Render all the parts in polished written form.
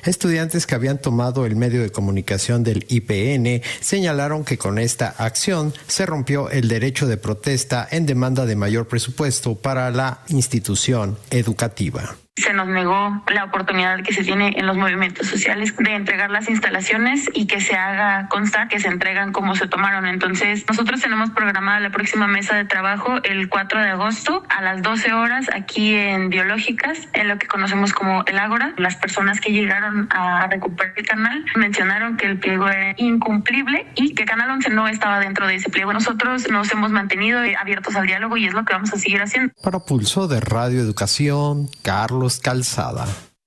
Estudiantes que habían tomado el medio de comunicación del IPN señalaron que con esta acción se rompió el derecho de protesta en demanda de mayor presupuesto para la institución educativa. Se nos negó la oportunidad que se tiene en los movimientos sociales de entregar las instalaciones y que se haga constar que se entregan como se tomaron. Entonces, nosotros tenemos programada la próxima mesa de trabajo el 4 de agosto a las 12 horas aquí en Biológicas, en lo que conocemos como el Ágora. Las personas que llegaron a recuperar el canal mencionaron que el pliego era incumplible y que Canal 11 no estaba dentro de ese pliego. Nosotros nos hemos mantenido abiertos al diálogo y es lo que vamos a seguir haciendo. Para Pulso de Radio Educación, Carlos Calzada.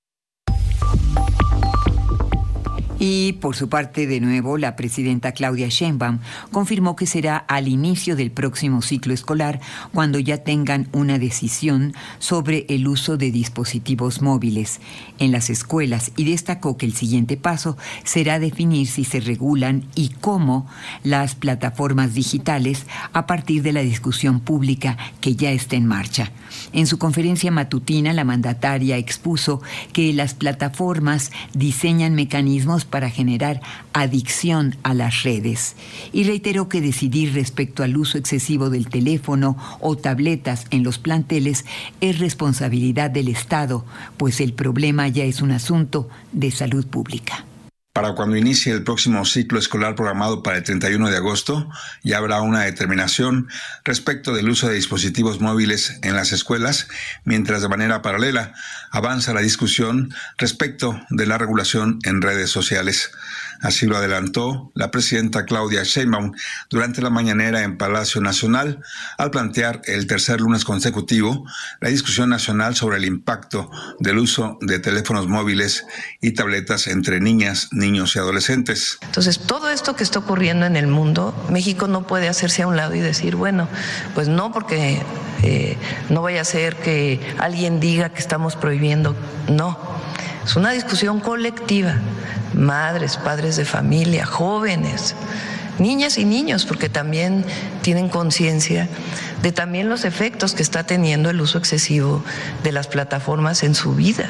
Y por su parte, de nuevo, la presidenta Claudia Sheinbaum confirmó que será al inicio del próximo ciclo escolar cuando ya tengan una decisión sobre el uso de dispositivos móviles en las escuelas y destacó que el siguiente paso será definir si se regulan y cómo las plataformas digitales a partir de la discusión pública que ya está en marcha. En su conferencia matutina, la mandataria expuso que las plataformas diseñan mecanismos para generar adicción a las redes y reiteró que decidir respecto al uso excesivo del teléfono o tabletas en los planteles es responsabilidad del Estado, pues el problema ya es un asunto de salud pública. Para cuando inicie el próximo ciclo escolar programado para el 31 de agosto, ya habrá una determinación respecto del uso de dispositivos móviles en las escuelas, mientras de manera paralela avanza la discusión respecto de la regulación en redes sociales. Así lo adelantó la presidenta Claudia Sheinbaum durante la mañanera en Palacio Nacional al plantear el tercer lunes consecutivo la discusión nacional sobre el impacto del uso de teléfonos móviles y tabletas entre niñas, niños y adolescentes. Entonces, todo esto que está ocurriendo en el mundo, México no puede hacerse a un lado y decir, bueno, pues no, porque no vaya a ser que alguien diga que estamos prohibiendo. No, es una discusión colectiva. Madres, padres de familia, jóvenes, niñas y niños, porque también tienen conciencia de también los efectos que está teniendo el uso excesivo de las plataformas en su vida.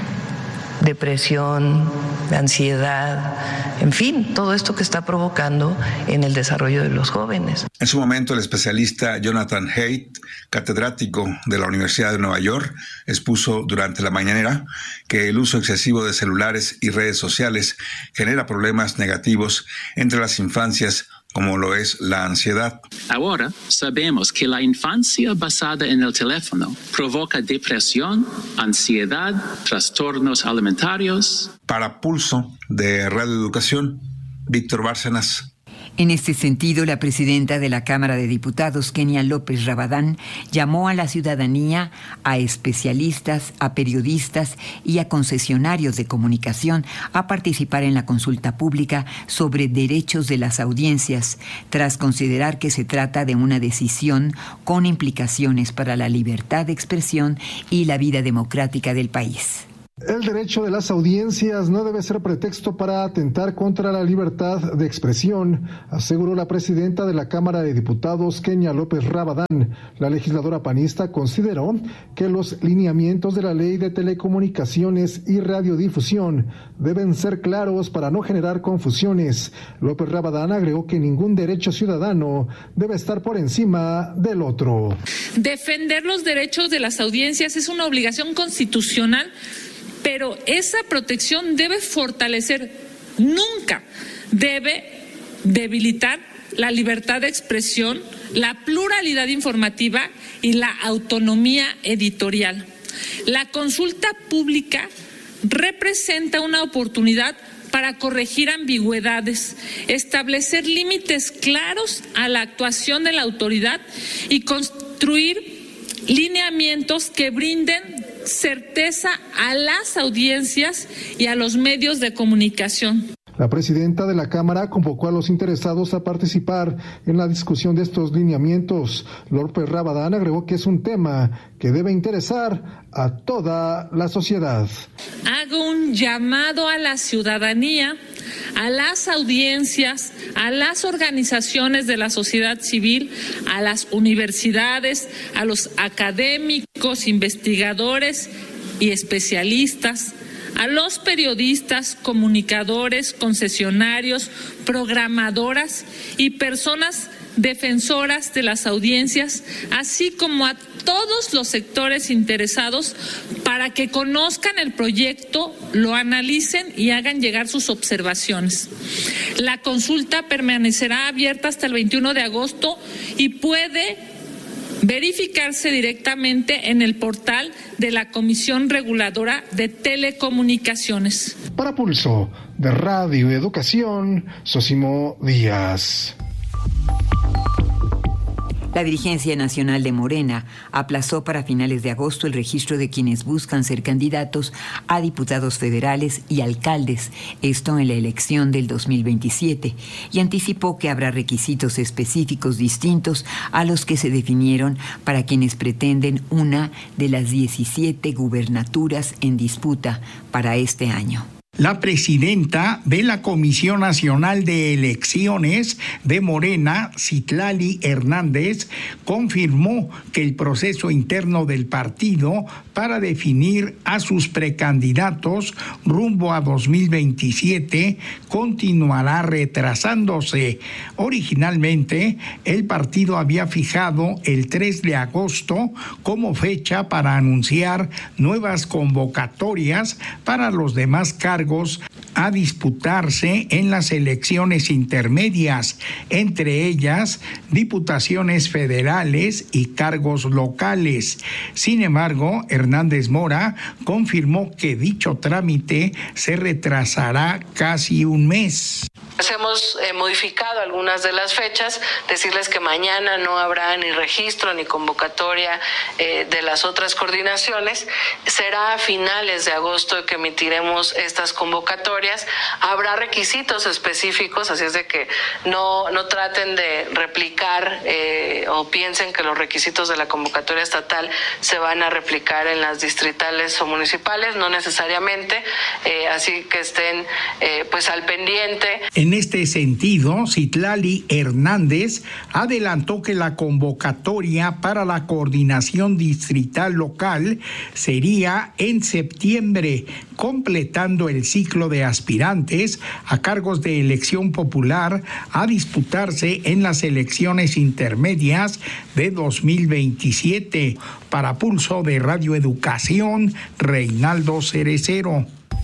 Depresión, ansiedad, en fin, todo esto que está provocando en el desarrollo de los jóvenes. En su momento, el especialista Jonathan Haidt, catedrático de la Universidad de Nueva York, expuso durante la mañanera que el uso excesivo de celulares y redes sociales genera problemas negativos entre las infancias, como lo es la ansiedad. Ahora sabemos que la infancia basada en el teléfono provoca depresión, ansiedad, trastornos alimentarios. Para Pulso de Radio Educación, Víctor Bárcenas. En este sentido, la presidenta de la Cámara de Diputados, Kenia López Rabadán, llamó a la ciudadanía, a especialistas, a periodistas y a concesionarios de comunicación a participar en la consulta pública sobre derechos de las audiencias, tras considerar que se trata de una decisión con implicaciones para la libertad de expresión y la vida democrática del país. El derecho de las audiencias no debe ser pretexto para atentar contra la libertad de expresión, aseguró la presidenta de la Cámara de Diputados, Kenia López Rabadán. La legisladora panista consideró que los lineamientos de la Ley de Telecomunicaciones y Radiodifusión deben ser claros para no generar confusiones. López Rabadán agregó que ningún derecho ciudadano debe estar por encima del otro. Defender los derechos de las audiencias es una obligación constitucional, pero esa protección debe fortalecer, nunca debe debilitar la libertad de expresión, la pluralidad informativa y la autonomía editorial. La consulta pública representa una oportunidad para corregir ambigüedades, establecer límites claros a la actuación de la autoridad y construir lineamientos que brinden certeza a las audiencias y a los medios de comunicación. La presidenta de la Cámara convocó a los interesados a participar en la discusión de estos lineamientos. López Rabadán agregó que es un tema que debe interesar a toda la sociedad. Hago un llamado a la ciudadanía, a las audiencias, a las organizaciones de la sociedad civil, a las universidades, a los académicos, investigadores y especialistas, a los periodistas, comunicadores, concesionarios, programadoras y personas defensoras de las audiencias, así como a todos los sectores interesados para que conozcan el proyecto, lo analicen y hagan llegar sus observaciones. La consulta permanecerá abierta hasta el 21 de agosto y puede verificarse directamente en el portal de la Comisión Reguladora de Telecomunicaciones. Para Pulso de Radio Educación, Sosimo Díaz. La dirigencia nacional de Morena aplazó para finales de agosto el registro de quienes buscan ser candidatos a diputados federales y alcaldes, esto en la elección del 2027, y anticipó que habrá requisitos específicos distintos a los que se definieron para quienes pretenden una de las 17 gubernaturas en disputa para este año. La presidenta de la Comisión Nacional de Elecciones de Morena, Citlali Hernández, confirmó que el proceso interno del partido para definir a sus precandidatos rumbo a 2027 continuará retrasándose. Originalmente, el partido había fijado el 3 de agosto como fecha para anunciar nuevas convocatorias para los demás cargos a disputarse en las elecciones intermedias, entre ellas diputaciones federales y cargos locales. Sin embargo, Hernández Mora confirmó que dicho trámite se retrasará casi un mes. Hemos modificado algunas de las fechas, decirles que mañana no habrá ni registro ni convocatoria de las otras coordinaciones. Será a finales de agosto que emitiremos estas convocatorias. Habrá requisitos específicos, así es de que no traten de replicar o piensen que los requisitos de la convocatoria estatal se van a replicar en las distritales o municipales, no necesariamente, así que estén pues al pendiente. En este sentido, Citlali Hernández adelantó que la convocatoria para la coordinación distrital local sería en septiembre, completando el ciclo de aspirantes a cargos de elección popular a disputarse en las elecciones intermedias de 2027. Para Pulso de Radio Educación, Reinaldo Cerecero.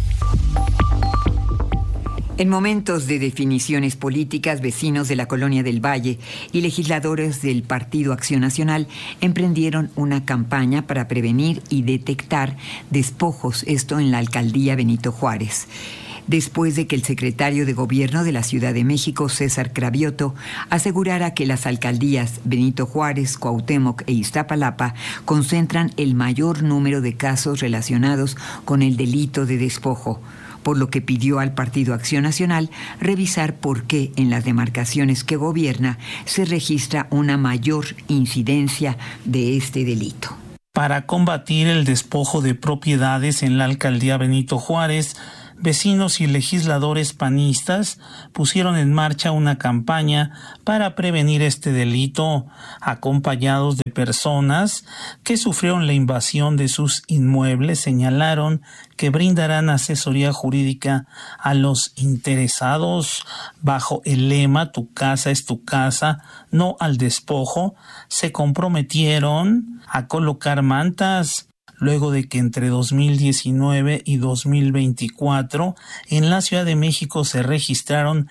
En momentos de definiciones políticas, vecinos de la Colonia del Valle y legisladores del Partido Acción Nacional emprendieron una campaña para prevenir y detectar despojos, esto en la alcaldía Benito Juárez. Después de que el secretario de Gobierno de la Ciudad de México, César Cravioto, asegurara que las alcaldías Benito Juárez, Cuauhtémoc e Iztapalapa concentran el mayor número de casos relacionados con el delito de despojo, por lo que pidió al Partido Acción Nacional revisar por qué en las demarcaciones que gobierna se registra una mayor incidencia de este delito. Para combatir el despojo de propiedades en la alcaldía Benito Juárez, vecinos y legisladores panistas pusieron en marcha una campaña para prevenir este delito, acompañados de personas que sufrieron la invasión de sus inmuebles. Señalaron que brindarán asesoría jurídica a los interesados bajo el lema "Tu casa es tu casa, no al despojo". Se comprometieron a colocar mantas luego de que entre 2019 y 2024 en la Ciudad de México se registraron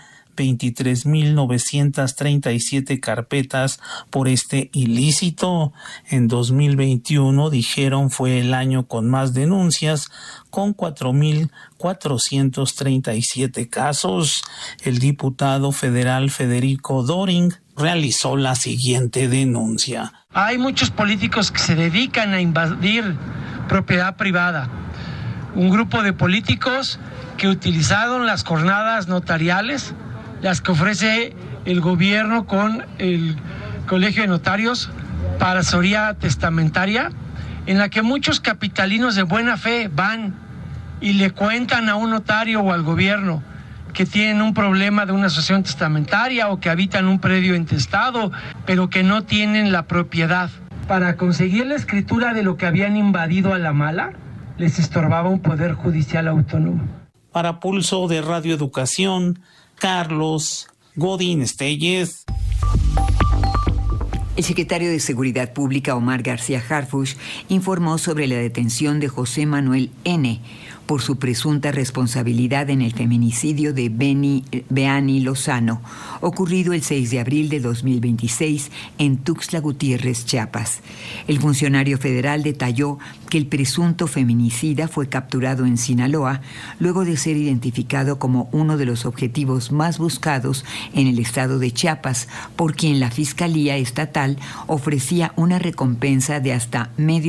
23.937 carpetas por este ilícito. En 2021, dijeron, fue el año con más denuncias, con 4.437 casos. El diputado federal Federico Doring realizó la siguiente denuncia. Hay muchos políticos que se dedican a invadir propiedad privada. Un grupo de políticos que utilizaron las jornadas notariales, las que ofrece el gobierno con el Colegio de Notarios para asesoría testamentaria, en la que muchos capitalinos de buena fe van y le cuentan a un notario o al gobierno que tienen un problema de una sucesión testamentaria o que habitan un predio intestado, pero que no tienen la propiedad. Para conseguir la escritura de lo que habían invadido a la mala, les estorbaba un poder judicial autónomo. Para Pulso de Radio Educación, Carlos Godín Estelles. El secretario de Seguridad Pública, Omar García Harfuch, informó sobre la detención de José Manuel N. por su presunta responsabilidad en el feminicidio de Beani Lozano, ocurrido el 6 de abril de 2026 en Tuxtla Gutiérrez, Chiapas. El funcionario federal detalló que el presunto feminicida fue capturado en Sinaloa luego de ser identificado como uno de los objetivos más buscados en el estado de Chiapas, por quien la Fiscalía Estatal ofrecía una recompensa de hasta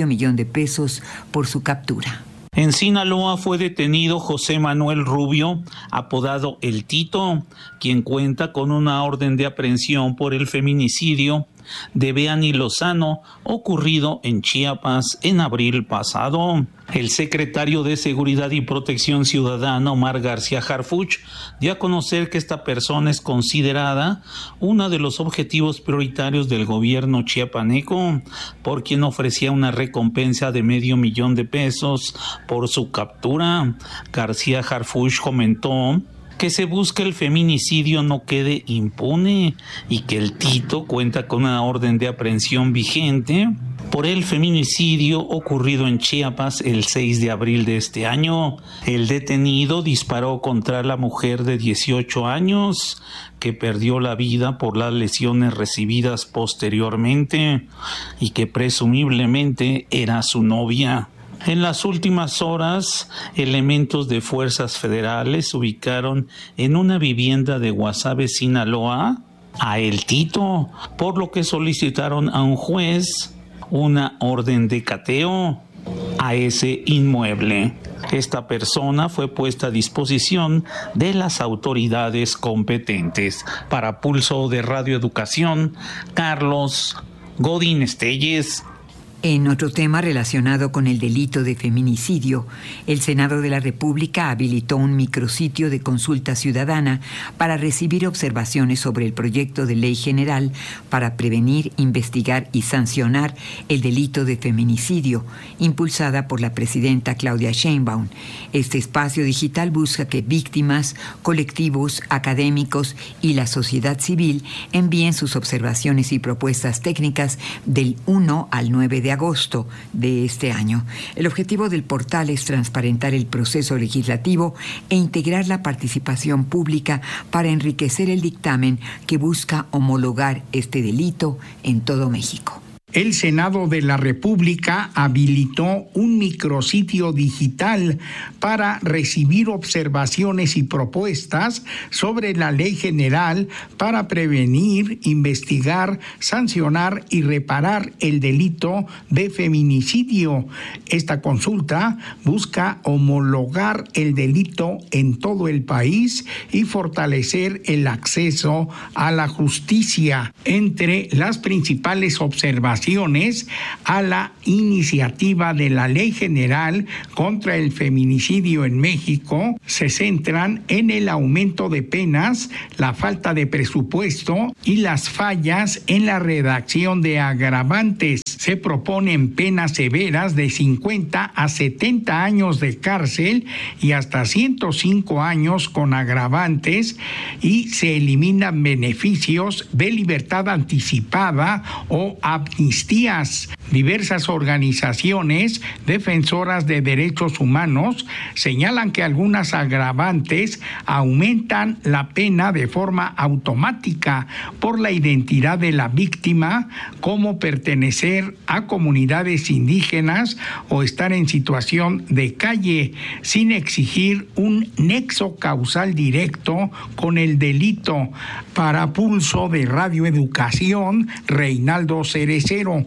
$500,000 por su captura. En Sinaloa fue detenido José Manuel Rubio, apodado El Tito, quien cuenta con una orden de aprehensión por el feminicidio de Beani Lozano, ocurrido en Chiapas en abril pasado. El secretario de Seguridad y Protección Ciudadana, Omar García Harfuch, dio a conocer que esta persona es considerada uno de los objetivos prioritarios del gobierno chiapaneco, por quien ofrecía una recompensa de $500,000 por su captura. García Harfuch comentó que se busca el feminicidio no quede impune y que el Tito cuenta con una orden de aprehensión vigente por el feminicidio ocurrido en Chiapas el 6 de abril de este año. El detenido disparó contra la mujer de 18 años que perdió la vida por las lesiones recibidas posteriormente y que presumiblemente era su novia. En las últimas horas, elementos de fuerzas federales ubicaron en una vivienda de Guasave, Sinaloa, a El Tito, por lo que solicitaron a un juez una orden de cateo a ese inmueble. Esta persona fue puesta a disposición de las autoridades competentes. Para Pulso de Radio Educación, Carlos Godín Estelles. En otro tema relacionado con el delito de feminicidio, el Senado de la República habilitó un micrositio de consulta ciudadana para recibir observaciones sobre el proyecto de ley general para prevenir, investigar y sancionar el delito de feminicidio, impulsada por la presidenta Claudia Sheinbaum. Este espacio digital busca que víctimas, colectivos, académicos y la sociedad civil envíen sus observaciones y propuestas técnicas del 1 al 9 de agosto de este año. El objetivo del portal es transparentar el proceso legislativo e integrar la participación pública para enriquecer el dictamen que busca homologar este delito en todo México. El Senado de la República habilitó un micrositio digital para recibir observaciones y propuestas sobre la Ley General para prevenir, investigar, sancionar y reparar el delito de feminicidio. Esta consulta busca homologar el delito en todo el país y fortalecer el acceso a la justicia. Entre las principales observaciones a la iniciativa de la Ley General contra el Feminicidio en México se centran en el aumento de penas, la falta de presupuesto y las fallas en la redacción de agravantes. Se proponen penas severas de 50 a 70 años de cárcel y hasta 105 años con agravantes, y se eliminan beneficios de libertad anticipada o amnistías. Diversas organizaciones defensoras de derechos humanos señalan que algunas agravantes aumentan la pena de forma automática por la identidad de la víctima, como pertenecer a comunidades indígenas o estar en situación de calle, sin exigir un nexo causal directo con el delito. Para Pulso de Radio Educación, Reinaldo Cerecero.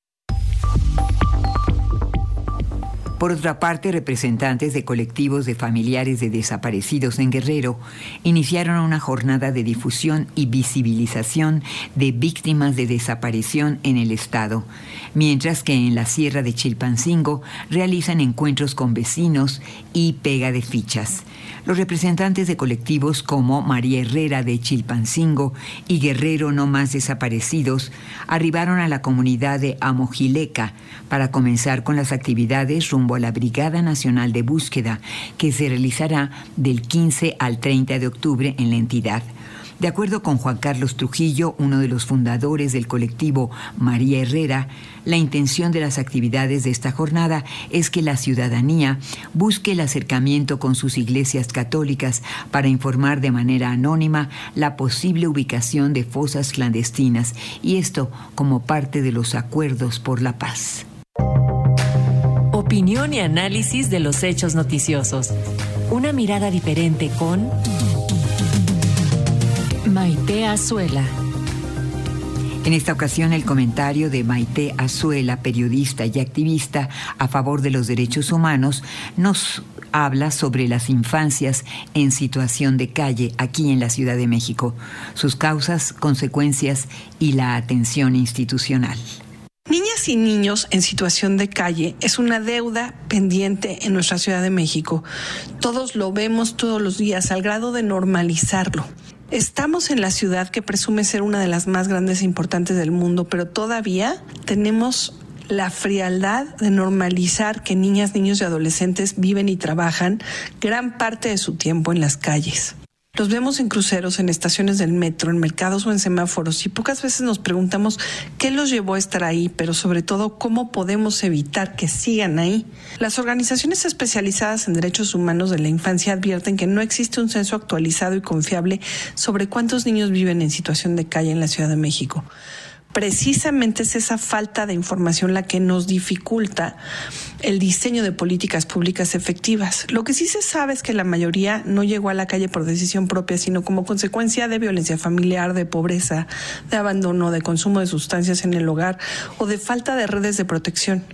Por otra parte, representantes de colectivos de familiares de desaparecidos en Guerrero iniciaron una jornada de difusión y visibilización de víctimas de desaparición en el estado, mientras que en la Sierra de Chilpancingo realizan encuentros con vecinos y pega de fichas. Los representantes de colectivos como María Herrera de Chilpancingo y Guerrero No Más Desaparecidos arribaron a la comunidad de Amojileca para comenzar con las actividades rumbo rumbo a la Brigada Nacional de Búsqueda, que se realizará del 15 al 30 de octubre en la entidad. De acuerdo con Juan Carlos Trujillo, uno de los fundadores del colectivo María Herrera, la intención de las actividades de esta jornada es que la ciudadanía busque el acercamiento con sus iglesias católicas para informar de manera anónima la posible ubicación de fosas clandestinas, y esto como parte de los acuerdos por la paz. Opinión y análisis de los hechos noticiosos. Una mirada diferente con Maite Azuela. En esta ocasión, el comentario de Maite Azuela, periodista y activista a favor de los derechos humanos, nos habla sobre las infancias en situación de calle aquí en la Ciudad de México, sus causas, consecuencias y la atención institucional. Niñas y niños en situación de calle es una deuda pendiente en nuestra Ciudad de México. Todos lo vemos todos los días, al grado de normalizarlo. Estamos en la ciudad que presume ser una de las más grandes e importantes del mundo, pero todavía tenemos la frialdad de normalizar que niñas, niños y adolescentes viven y trabajan gran parte de su tiempo en las calles. Los vemos en cruceros, en estaciones del metro, en mercados o en semáforos, y pocas veces nos preguntamos qué los llevó a estar ahí, pero sobre todo cómo podemos evitar que sigan ahí. Las organizaciones especializadas en derechos humanos de la infancia advierten que no existe un censo actualizado y confiable sobre cuántos niños viven en situación de calle en la Ciudad de México. Precisamente es esa falta de información la que nos dificulta el diseño de políticas públicas efectivas. Lo que sí se sabe es que la mayoría no llegó a la calle por decisión propia, sino como consecuencia de violencia familiar, de pobreza, de abandono, de consumo de sustancias en el hogar o de falta de redes de protección.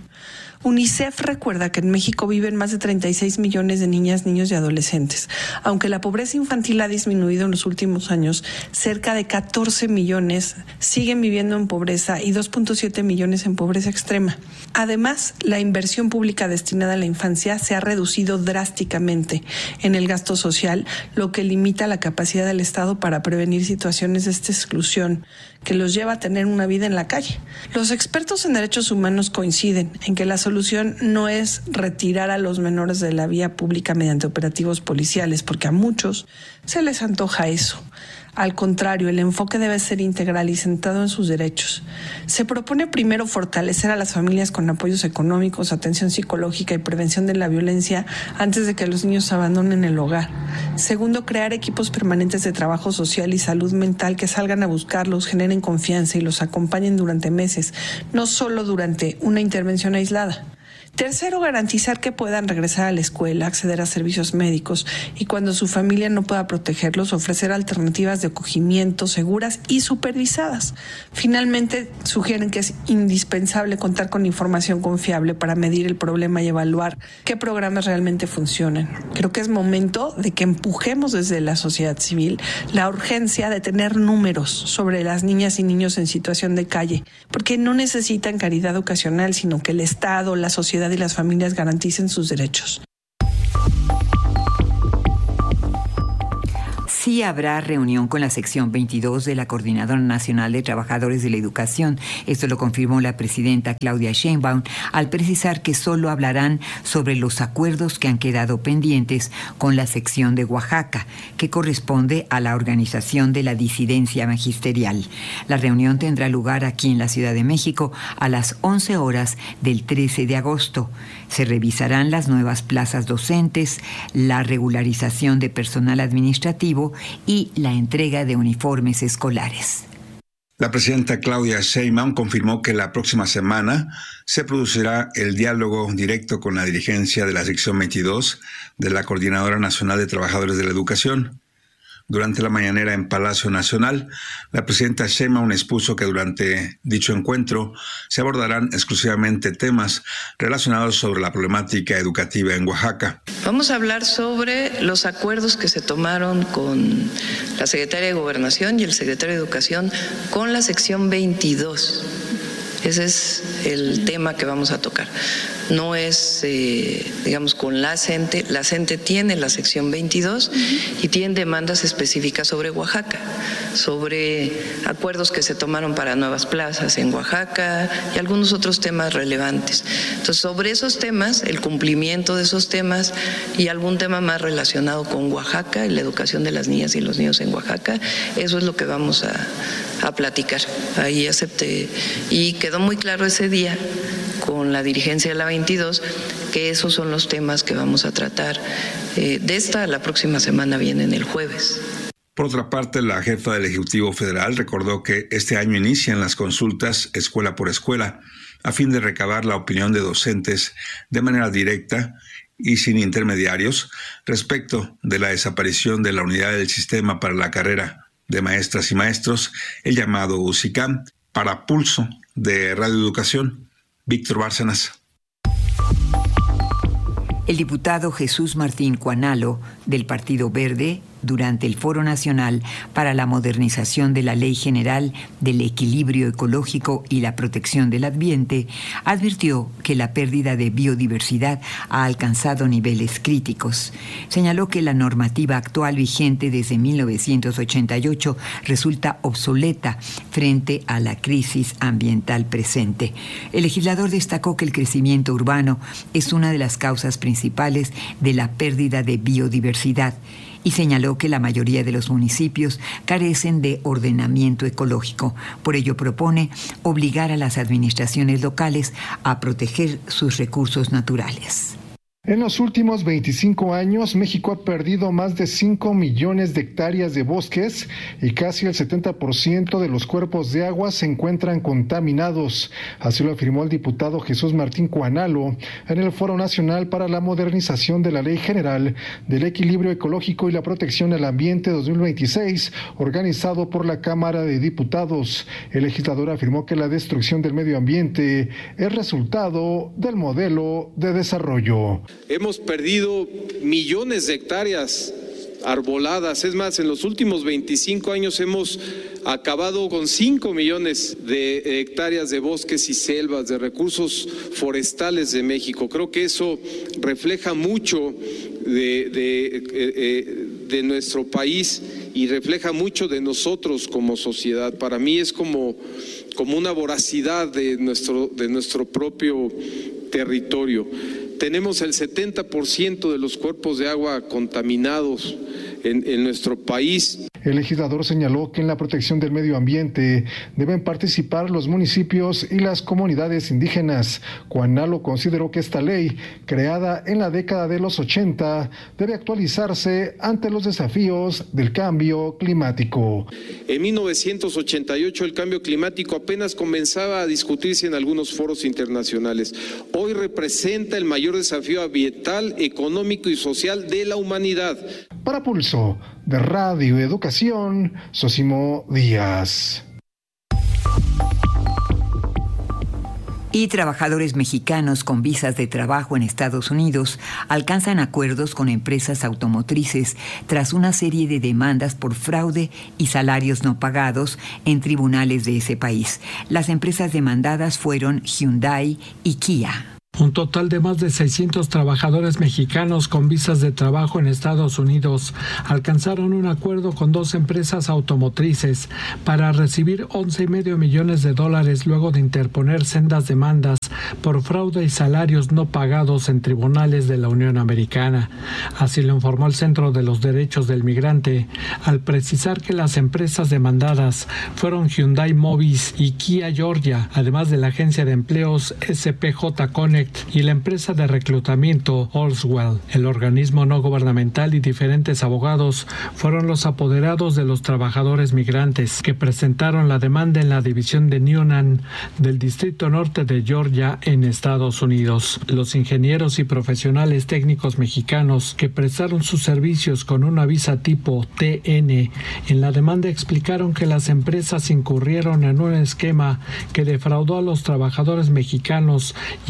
UNICEF recuerda que en México viven más de 36 millones de niñas, niños y adolescentes. Aunque la pobreza infantil ha disminuido en los últimos años, cerca de 14 millones siguen viviendo en pobreza y 2.7 millones en pobreza extrema. Además, la inversión pública destinada a la infancia se ha reducido drásticamente en el gasto social, lo que limita la capacidad del Estado para prevenir situaciones de esta exclusión que los lleva a tener una vida en la calle. Los expertos en derechos humanos coinciden en que la solución no es retirar a los menores de la vía pública mediante operativos policiales, porque a muchos se les antoja eso. Al contrario, el enfoque debe ser integral y centrado en sus derechos. Se propone primero fortalecer a las familias con apoyos económicos, atención psicológica y prevención de la violencia antes de que los niños abandonen el hogar. Segundo, crear equipos permanentes de trabajo social y salud mental que salgan a buscarlos, generen confianza y los acompañen durante meses, no solo durante una intervención aislada. Tercero, garantizar que puedan regresar a la escuela, acceder a servicios médicos y cuando su familia no pueda protegerlos, ofrecer alternativas de acogimiento seguras y supervisadas. Finalmente, sugieren que es indispensable contar con información confiable para medir el problema y evaluar qué programas realmente funcionan. Creo que es momento de que empujemos desde la sociedad civil la urgencia de tener números sobre las niñas y niños en situación de calle, porque no necesitan caridad ocasional, sino que el Estado, la sociedad y las familias garanticen sus derechos. Sí habrá reunión con la sección 22 de la Coordinadora Nacional de Trabajadores de la Educación. Esto lo confirmó la presidenta Claudia Sheinbaum al precisar que solo hablarán sobre los acuerdos que han quedado pendientes con la sección de Oaxaca, que corresponde a la organización de la disidencia magisterial. La reunión tendrá lugar aquí en la Ciudad de México a las 11 horas del 13 de agosto. Se revisarán las nuevas plazas docentes, la regularización de personal administrativo y la entrega de uniformes escolares. La presidenta Claudia Sheinbaum confirmó que la próxima semana se producirá el diálogo directo con la dirigencia de la sección 22 de la Coordinadora Nacional de Trabajadores de la Educación. Durante la mañanera en Palacio Nacional, la presidenta Sheinbaum expuso que durante dicho encuentro se abordarán exclusivamente temas relacionados sobre la problemática educativa en Oaxaca. Vamos a hablar sobre los acuerdos que se tomaron con la secretaria de Gobernación y el secretario de Educación con la sección 22. Ese es el tema que vamos a tocar. no es, digamos, con la CENTE. La CENTE tiene la sección 22 y tiene demandas específicas sobre Oaxaca, sobre acuerdos que se tomaron para nuevas plazas en Oaxaca y algunos otros temas relevantes. Entonces, sobre esos temas, el cumplimiento de esos temas y algún tema más relacionado con Oaxaca y la educación de las niñas y los niños en Oaxaca, eso es lo que vamos a platicar. Ahí acepté y quedó muy claro ese día con la dirigencia de la 22 que esos son los temas que vamos a tratar de esta a la próxima semana, vienen el jueves. Por otra parte, la jefa del Ejecutivo Federal recordó que este año inician las consultas escuela por escuela a fin de recabar la opinión de docentes de manera directa y sin intermediarios respecto de la desaparición de la unidad del sistema para la carrera de maestras y maestros, el llamado UCICAM. Para Pulso de Radio Educación, Víctor Bárcenas. El diputado Jesús Martín Cuanalo, del Partido Verde, durante el Foro Nacional para la Modernización de la Ley General del Equilibrio Ecológico y la Protección del Ambiente, advirtió que la pérdida de biodiversidad ha alcanzado niveles críticos. Señaló que la normativa actual vigente desde 1988 resulta obsoleta frente a la crisis ambiental presente. El legislador destacó que el crecimiento urbano es una de las causas principales de la pérdida de biodiversidad y señaló que la mayoría de los municipios carecen de ordenamiento ecológico. Por ello propone obligar a las administraciones locales a proteger sus recursos naturales. En los últimos 25 años, México ha perdido más de 5 millones de hectáreas de bosques y casi el 70% de los cuerpos de agua se encuentran contaminados. Así lo afirmó el diputado Jesús Martín Cuanalo en el Foro Nacional para la Modernización de la Ley General del Equilibrio Ecológico y la Protección al Ambiente 2026, organizado por la Cámara de Diputados. El legislador afirmó que la destrucción del medio ambiente es resultado del modelo de desarrollo. Hemos perdido millones de hectáreas arboladas. Es más, en los últimos 25 años hemos acabado con 5 millones de hectáreas de bosques y selvas, de recursos forestales de México. Creo que eso refleja mucho de nuestro país y refleja mucho de nosotros como sociedad. Para mí es como una voracidad de nuestro propio territorio. Tenemos el 70% de los cuerpos de agua contaminados en nuestro país. El legislador señaló que en la protección del medio ambiente deben participar los municipios y las comunidades indígenas. Cuanalo consideró que esta ley, creada en la década de los 80, debe actualizarse ante los desafíos del cambio climático. En 1988 el cambio climático apenas comenzaba a discutirse en algunos foros internacionales. Hoy representa el mayor desafío ambiental, económico y social de la humanidad. Para Pulso de Radio Educación, Sosimo Díaz. Y trabajadores mexicanos con visas de trabajo en Estados Unidos alcanzan acuerdos con empresas automotrices tras una serie de demandas por fraude y salarios no pagados en tribunales de ese país. Las empresas demandadas fueron Hyundai y Kia. Un total de más de 600 trabajadores mexicanos con visas de trabajo en Estados Unidos alcanzaron un acuerdo con dos empresas automotrices para recibir $11.5 millones luego de interponer sendas demandas por fraude y salarios no pagados en tribunales de la Unión Americana. Así lo informó el Centro de los Derechos del Migrante, al precisar que las empresas demandadas fueron Hyundai Mobis y Kia Georgia, además de la agencia de empleos SPJ Connect y la empresa de reclutamiento Allswell. El organismo no gubernamental y diferentes abogados fueron los apoderados de los trabajadores migrantes que presentaron la demanda en la división de Newnan del Distrito Norte de Georgia en Estados Unidos. Los ingenieros y profesionales técnicos mexicanos que prestaron sus servicios con una visa tipo TN en la demanda explicaron que las empresas incurrieron en un esquema que defraudó a los trabajadores mexicanos y al gobierno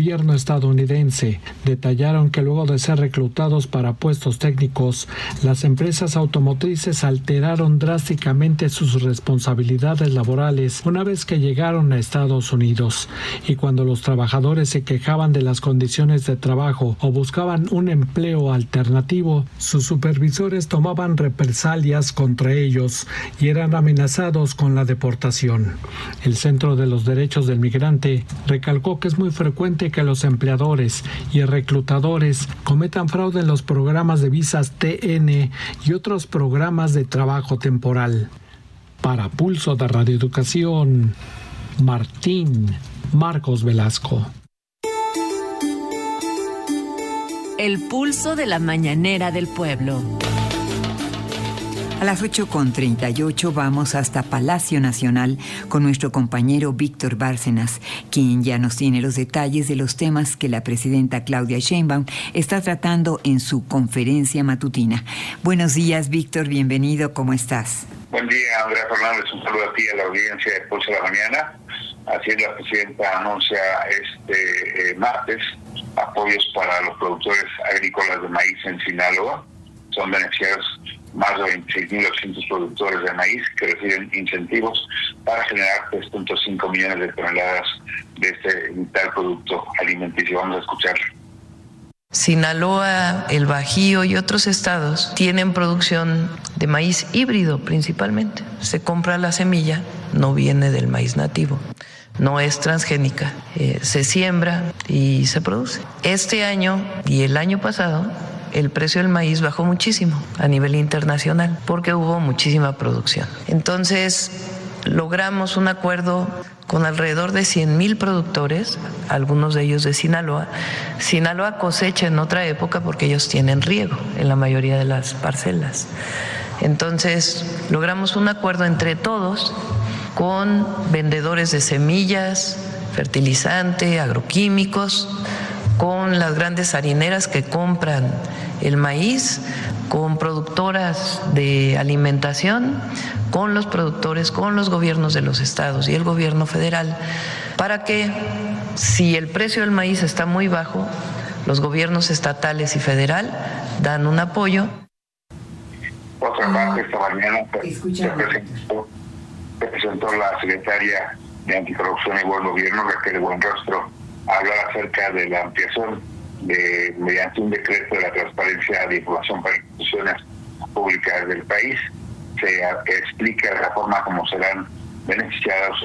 gobierno estadounidense. Detallaron que luego de ser reclutados para puestos técnicos, las empresas automotrices alteraron drásticamente sus responsabilidades laborales una vez que llegaron a Estados Unidos. Y cuando los trabajadores se quejaban de las condiciones de trabajo o buscaban un empleo alternativo, sus supervisores tomaban represalias contra ellos y eran amenazados con la deportación. El Centro de los Derechos del Migrante recalcó que es muy frecuente que los empleadores y reclutadores cometan fraude en los programas de visas TN y otros programas de trabajo temporal. Para Pulso de Radio Educación, Marcos Velasco. El pulso de la mañanera del pueblo. A las 8:38 vamos hasta Palacio Nacional con nuestro compañero Víctor Bárcenas, quien ya nos tiene los detalles de los temas que la presidenta Claudia Sheinbaum está tratando en su conferencia matutina. Buenos días, Víctor, bienvenido, ¿cómo estás? Buen día, Andrea Fernández, un saludo a ti, a la audiencia de Pulso de la Mañana. Así es, la presidenta anuncia este martes apoyos para los productores agrícolas de maíz en Sinaloa. Son beneficiarios más de 26.800 productores de maíz que reciben incentivos para generar 3.5 millones de toneladas de este vital producto alimenticio. Vamos a escucharlo. Sinaloa, el Bajío y otros estados tienen producción de maíz híbrido principalmente. Se compra la semilla, no viene del maíz nativo, no es transgénica, se siembra y se produce. Este año y el año pasado el precio del maíz bajó muchísimo a nivel internacional porque hubo muchísima producción. Entonces logramos un acuerdo con alrededor de 100,000 productores, algunos de ellos de Sinaloa. Sinaloa cosecha en otra época porque ellos tienen riego en la mayoría de las parcelas. Entonces logramos un acuerdo entre todos con vendedores de semillas, fertilizante, agroquímicos, con las grandes harineras que compran el maíz, con productoras de alimentación, con los productores, con los gobiernos de los estados y el gobierno federal, para que si el precio del maíz está muy bajo, los gobiernos estatales y federal dan un apoyo. Otra parte, esta mañana se presentó la secretaria de Anticorrupción y Buen Gobierno, Raquel Buenrostro, a hablar acerca de la ampliación mediante un decreto de la transparencia de información para instituciones públicas del país. Se explica la forma como serán beneficiados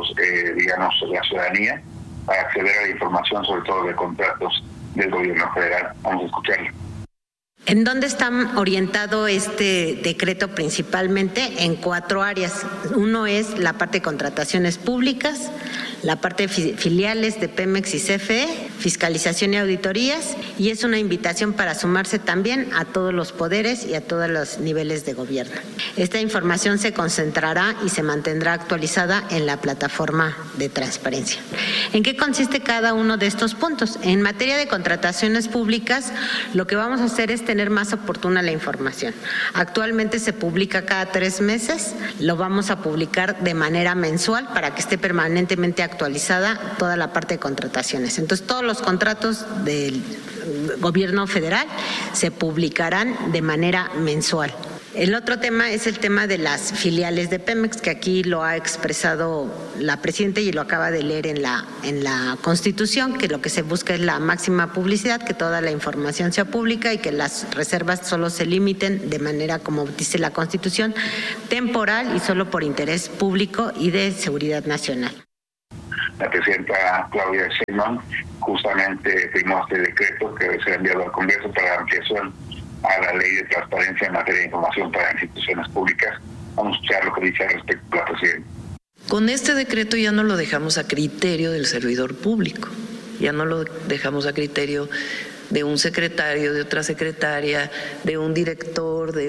la ciudadanía para acceder a la información, sobre todo de contratos del gobierno federal. Vamos a escucharlo. ¿En dónde está orientado este decreto principalmente? En 4 áreas. Uno es la parte de contrataciones públicas, la parte de filiales de Pemex y CFE, fiscalización y auditorías, y es una invitación para sumarse también a todos los poderes y a todos los niveles de gobierno. Esta información se concentrará y se mantendrá actualizada en la plataforma de transparencia. ¿En qué consiste cada uno de estos puntos? En materia de contrataciones públicas, lo que vamos a hacer es tener más oportuna la información. Actualmente se publica cada 3 meses, lo vamos a publicar de manera mensual para que esté permanentemente actualizada toda la parte de contrataciones. Entonces, todos los contratos del gobierno federal se publicarán de manera mensual. El otro tema es el tema de las filiales de Pemex, que aquí lo ha expresado la presidenta y lo acaba de leer en la Constitución, que lo que se busca es la máxima publicidad, que toda la información sea pública y que las reservas solo se limiten de manera, como dice la Constitución, temporal y solo por interés público y de seguridad nacional. La presidenta Claudia Sheinbaum justamente firmó este decreto que será enviado al Congreso para la ampliación a la ley de transparencia en materia de información para instituciones públicas. Vamos a escuchar lo que dice al respecto la presidenta. Con este decreto ya no lo dejamos a criterio del servidor público, ya no lo dejamos a criterio de un secretario, de otra secretaria, de un director, de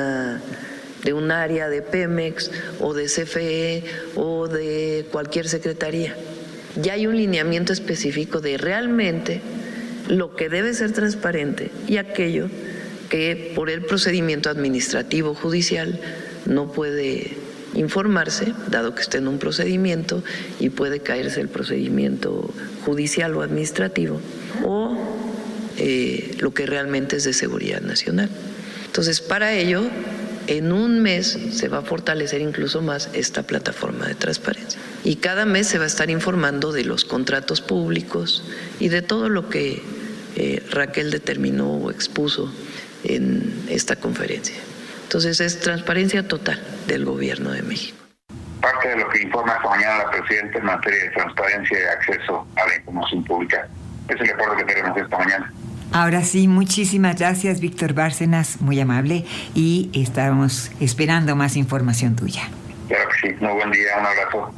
un área de Pemex o de CFE o de cualquier secretaría. Ya hay un lineamiento específico de realmente lo que debe ser transparente y aquello que por el procedimiento administrativo judicial no puede informarse, dado que está en un procedimiento y puede caerse el procedimiento judicial o administrativo, o lo que realmente es de seguridad nacional. Entonces, para ello, en un mes se va a fortalecer incluso más esta plataforma de transparencia. Y cada mes se va a estar informando de los contratos públicos y de todo lo que Raquel determinó o expuso en esta conferencia. Entonces, es transparencia total del Gobierno de México. Parte de lo que informa esta mañana la Presidenta en materia de transparencia y acceso a la información pública. Es el reporte que tenemos esta mañana. Ahora sí, muchísimas gracias, Víctor Bárcenas, muy amable, y estamos esperando más información tuya. Claro que sí, muy buen día, un abrazo.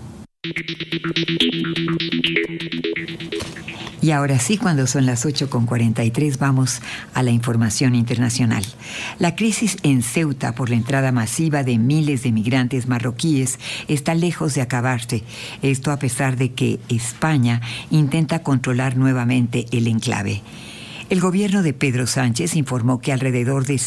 Y ahora sí, cuando son las 8:43, vamos a la información internacional. La crisis en Ceuta por la entrada masiva de miles de migrantes marroquíes está lejos de acabarse. Esto a pesar de que España intenta controlar nuevamente el enclave. El gobierno de Pedro Sánchez informó que alrededor de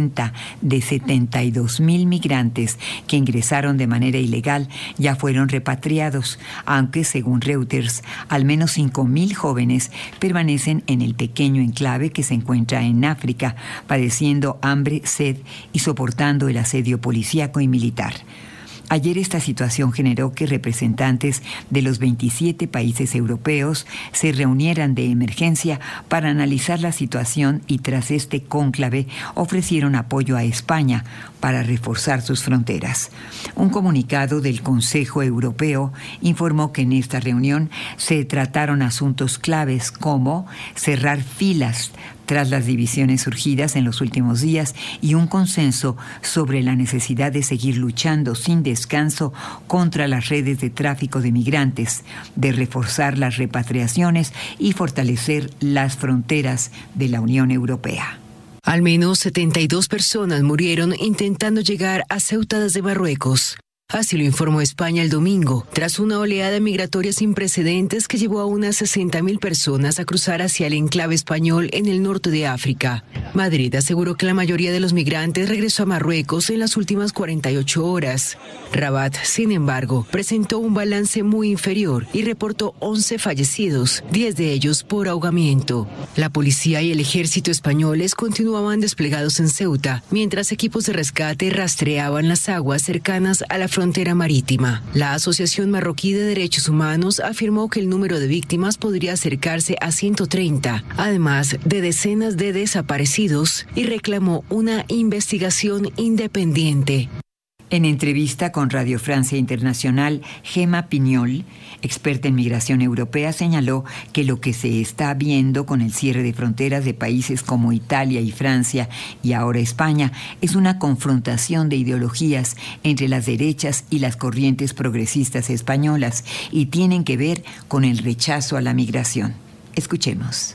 72,000 migrantes que ingresaron de manera ilegal ya fueron repatriados, aunque según Reuters, al menos 5,000 jóvenes permanecen en el pequeño enclave que se encuentra en África, padeciendo hambre, sed y soportando el asedio policíaco y militar. Ayer esta situación generó que representantes de los 27 países europeos se reunieran de emergencia para analizar la situación y tras este cónclave ofrecieron apoyo a España para reforzar sus fronteras. Un comunicado del Consejo Europeo informó que en esta reunión se trataron asuntos claves como cerrar filas tras las divisiones surgidas en los últimos días y un consenso sobre la necesidad de seguir luchando sin descanso contra las redes de tráfico de migrantes, de reforzar las repatriaciones y fortalecer las fronteras de la Unión Europea. Al menos 72 personas murieron intentando llegar a Ceuta desde Marruecos. Así lo informó España el domingo, tras una oleada migratoria sin precedentes que llevó a unas 60,000 personas a cruzar hacia el enclave español en el norte de África. Madrid aseguró que la mayoría de los migrantes regresó a Marruecos en las últimas 48 horas. Rabat, sin embargo, presentó un balance muy inferior y reportó 11 fallecidos, 10 de ellos por ahogamiento. La policía y el ejército españoles continuaban desplegados en Ceuta, mientras equipos de rescate rastreaban las aguas cercanas a la frontera marítima. La Asociación Marroquí de Derechos Humanos afirmó que el número de víctimas podría acercarse a 130, además de decenas de desaparecidos, y reclamó una investigación independiente. En entrevista con Radio Francia Internacional, Gemma Pignol, experta en migración europea, señaló que lo que se está viendo con el cierre de fronteras de países como Italia y Francia y ahora España es una confrontación de ideologías entre las derechas y las corrientes progresistas españolas y tienen que ver con el rechazo a la migración. Escuchemos.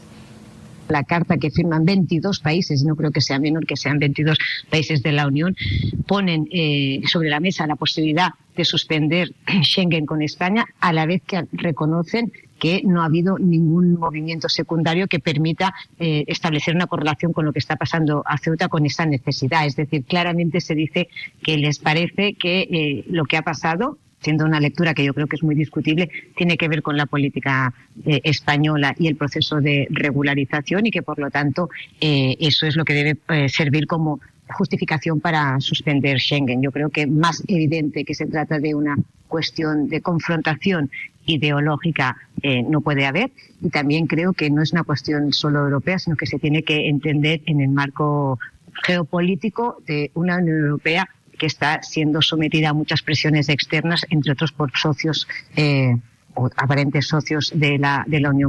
La carta que firman 22 países, no creo que sea menor que sean 22 países de la Unión, ponen sobre la mesa la posibilidad de suspender Schengen con España, a la vez que reconocen que no ha habido ningún movimiento secundario que permita establecer una correlación con lo que está pasando a Ceuta con esa necesidad. Es decir, claramente se dice que les parece que lo que ha pasado, siendo una lectura que yo creo que es muy discutible, tiene que ver con la política española y el proceso de regularización y que, por lo tanto, eso es lo que debe servir como justificación para suspender Schengen. Yo creo que más evidente que se trata de una cuestión de confrontación ideológica no puede haber, y también creo que no es una cuestión solo europea, sino que se tiene que entender en el marco geopolítico de una Unión Europea que está siendo sometida a muchas presiones externas, entre otros por socios o aparentes socios de la Unión